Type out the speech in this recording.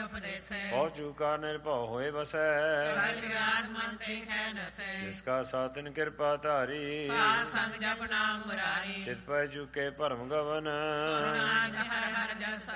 ਪਹੁੰਚੂ ਕਾ ਨਿਰਭਉ ਹੋਏ ਬਸੈ ਜਿਸਕਾ ਸਾਤਿਨ ਕਿਰਪਾ ਧਾਰੀ ਤਿਤ ਪੈ ਚੁਕੇ ਭਰਮ ਗਵਨ